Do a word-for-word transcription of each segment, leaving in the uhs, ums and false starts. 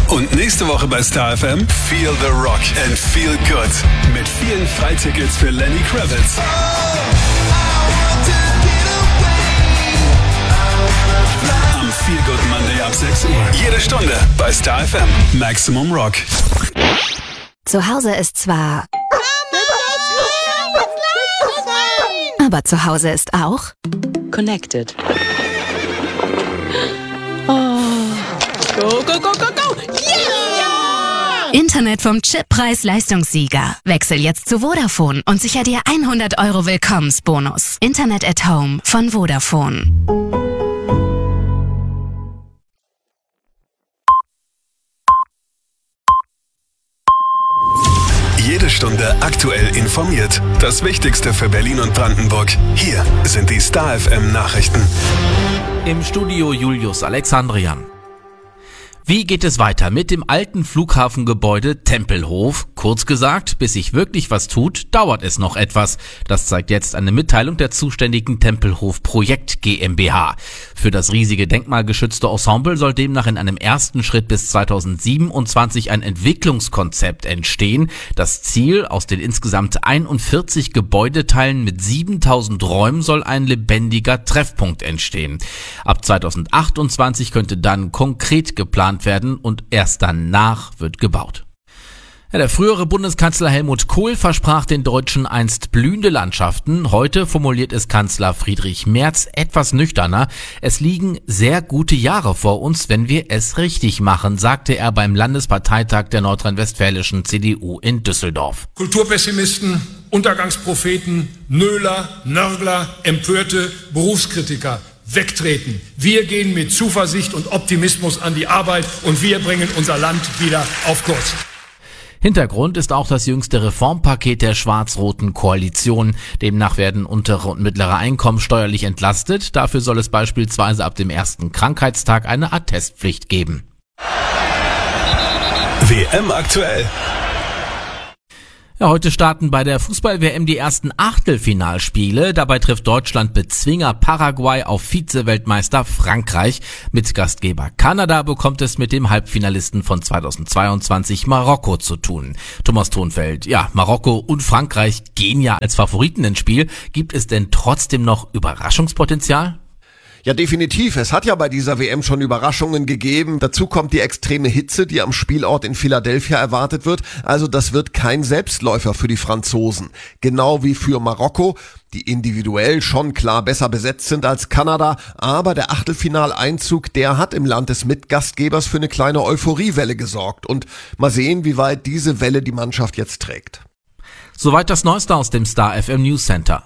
Und nächste Woche bei Star F M Feel the Rock and Feel Good. Mit vielen Freitickets für Lenny Kravitz. Am Feel Good Monday ab sechs Uhr. Jede Stunde bei Star F M. Maximum Rock. Zu Hause ist zwar... Aber zu Hause ist auch... Connected. Oh. Go, go, go, go, go! Yeah! Internet vom Chip Preis-Leistungssieger. Wechsel jetzt zu Vodafone und sicher dir hundert Euro Willkommensbonus. Internet at Home von Vodafone. Jede Stunde aktuell informiert. Das Wichtigste für Berlin und Brandenburg. Hier sind die Star F M Nachrichten. Im Studio Julius Alexandrian. Wie geht es weiter mit dem alten Flughafengebäude Tempelhof? Kurz gesagt, bis sich wirklich was tut, dauert es noch etwas. Das zeigt jetzt eine Mitteilung der zuständigen Tempelhof Projekt GmbH. Für das riesige denkmalgeschützte Ensemble soll demnach in einem ersten Schritt bis zweitausendsiebenundzwanzig ein Entwicklungskonzept entstehen. Das Ziel: aus den insgesamt einundvierzig Gebäudeteilen mit siebentausend Räumen soll ein lebendiger Treffpunkt entstehen. Ab zweitausendachtundzwanzig könnte dann konkret geplant werden und erst danach wird gebaut. Ja, der frühere Bundeskanzler Helmut Kohl versprach den Deutschen einst blühende Landschaften. Heute formuliert es Kanzler Friedrich Merz etwas nüchterner. Es liegen sehr gute Jahre vor uns, wenn wir es richtig machen, sagte er beim Landesparteitag der nordrhein-westfälischen C D U in Düsseldorf. Kulturpessimisten, Untergangspropheten, Nöler, Nörgler, Empörte, Berufskritiker. Wegtreten. Wir gehen mit Zuversicht und Optimismus an die Arbeit und wir bringen unser Land wieder auf Kurs. Hintergrund ist auch das jüngste Reformpaket der schwarz-roten Koalition. Demnach werden untere und mittlere Einkommen steuerlich entlastet. Dafür soll es beispielsweise ab dem ersten Krankheitstag eine Attestpflicht geben. W M aktuell. Ja, heute starten bei der Fußball-W M die ersten Achtelfinalspiele. Dabei trifft Deutschland Bezwinger Paraguay auf Vize-Weltmeister Frankreich. Mit Gastgeber Kanada bekommt es mit dem Halbfinalisten von zweitausendzweiundzwanzig Marokko zu tun. Thomas Thonfeld, ja, Marokko und Frankreich gehen ja als Favoriten ins Spiel. Gibt es denn trotzdem noch Überraschungspotenzial? Ja, definitiv. Es hat ja bei dieser W M schon Überraschungen gegeben. Dazu kommt die extreme Hitze, die am Spielort in Philadelphia erwartet wird. Also das wird kein Selbstläufer für die Franzosen. Genau wie für Marokko, die individuell schon klar besser besetzt sind als Kanada. Aber der Achtelfinaleinzug, der hat im Land des Mitgastgebers für eine kleine Euphoriewelle gesorgt. Und mal sehen, wie weit diese Welle die Mannschaft jetzt trägt. Soweit das Neueste aus dem Star F M News Center.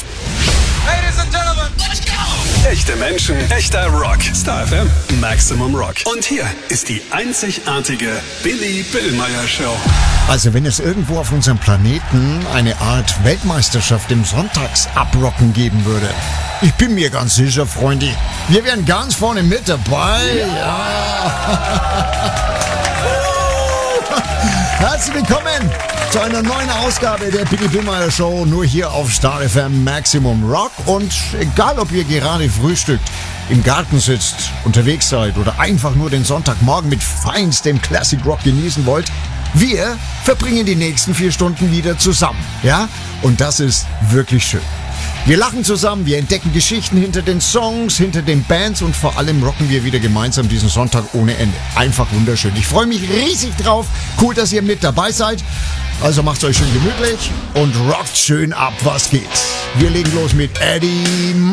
Echte Menschen, echter Rock. Star F M, Maximum Rock. Und hier ist die einzigartige Billy Billmeyer Show. Also wenn es irgendwo auf unserem Planeten eine Art Weltmeisterschaft im Sonntagsabrocken geben würde, ich bin mir ganz sicher, Freunde, wir wären ganz vorne mit dabei. Ja. Herzlich willkommen zu einer neuen Ausgabe der Billy Billmeyer Show, nur hier auf Star F M Maximum Rock. Und egal, ob ihr gerade frühstückt, im Garten sitzt, unterwegs seid oder einfach nur den Sonntagmorgen mit feinstem Classic Rock genießen wollt, wir verbringen die nächsten vier Stunden wieder zusammen, ja? Und das ist wirklich schön. Wir lachen zusammen, wir entdecken Geschichten hinter den Songs, hinter den Bands und vor allem rocken wir wieder gemeinsam diesen Sonntag ohne Ende. Einfach wunderschön. Ich freue mich riesig drauf. Cool, dass ihr mit dabei seid. Also macht's euch schön gemütlich und rockt schön ab, was geht. Wir legen los mit Eddie